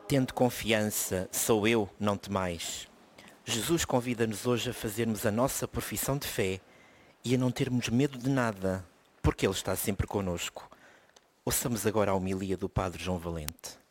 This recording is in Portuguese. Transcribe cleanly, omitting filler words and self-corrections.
Tende confiança, sou eu, não temais. Jesus convida-nos hoje a fazermos a nossa profissão de fé e a não termos medo de nada, porque Ele está sempre conosco. Ouçamos agora a homilia do Padre João Valente.